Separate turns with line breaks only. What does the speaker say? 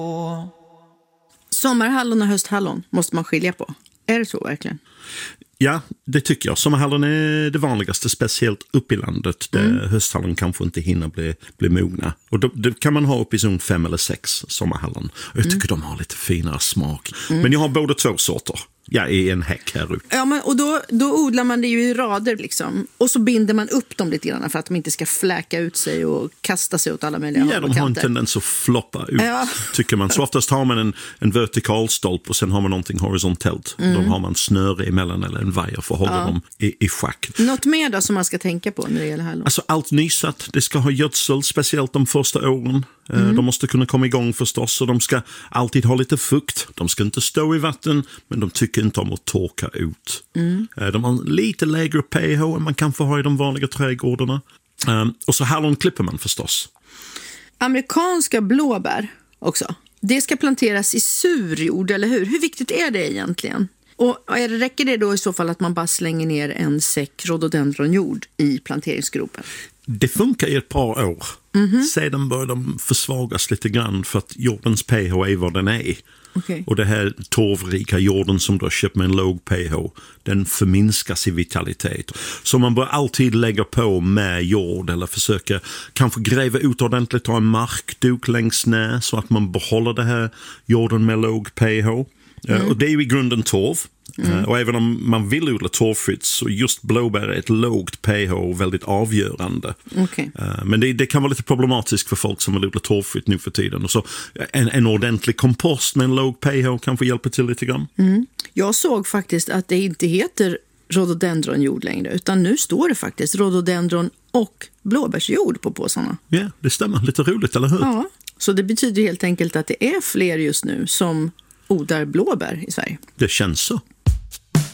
Sommarhallon och hösthallon måste man skilja på. Är det så verkligen?
Ja, det tycker jag. Sommarhallon är det vanligaste, speciellt upp i landet där hösthallon kanske inte hinner bli mogna. Och då kan man ha upp i zon 5 eller 6 sommarhallon. Och jag tycker de har lite finare smak. Men jag har båda två sorter. Jag är en häck här ute.
Ja, men, och då odlar man det ju i rader liksom. Och så binder man upp dem lite grann för att de inte ska fläka ut sig och kasta sig åt alla möjliga håll och kanter.
Ja, de har en tendens att floppa ut, tycker man. Så oftast har man en vertikal stolp och sen har man någonting horisontellt. Då har man snöre emellan eller en vajer för att hålla dem i schack.
Något mer då som man ska tänka på när det gäller hallon?
Alltså allt nysatt, det ska ha gödsel, speciellt de första åren. De måste kunna komma igång förstås och de ska alltid ha lite fukt. De ska inte stå i vatten, men de tycker inte om att torka ut. De har lite lägre pH än man kan få ha i de vanliga trädgårdarna. Och så hallon klipper man förstås.
Amerikanska blåbär också. Det ska planteras i sur jord, eller hur? Hur viktigt är det egentligen? Och räcker det då i så fall att man bara slänger ner en säck rhododendronjord i planteringsgropen?
Det funkar i ett par år. Sedan börjar de försvagas lite grann för att jordens pH är vad den är.
Okay.
Och det här torvrika jorden som du har köpt med en låg pH, den förminskas i vitalitet. Så man bör alltid lägga på med jord eller försöka kanske gräva ut ordentligt, ta en markduk längs ner så att man behåller det här jorden med låg pH. Och det är ju i grunden torv. Och även om man vill odla torvfritt så just blåbär är ett lågt pH väldigt avgörande.
Okay.
Men det kan vara lite problematiskt för folk som vill odla torvfritt nu för tiden. Och så en ordentlig kompost med en låg pH kanske hjälper till lite grann.
Jag såg faktiskt att det inte heter rhododendronjord längre, utan nu står det faktiskt rhododendron och blåbärsjord på påsarna.
Ja, det stämmer. Lite roligt, eller hur?
Ja, så det betyder helt enkelt att det är fler just nu som odlar blåbär i Sverige.
Det känns så.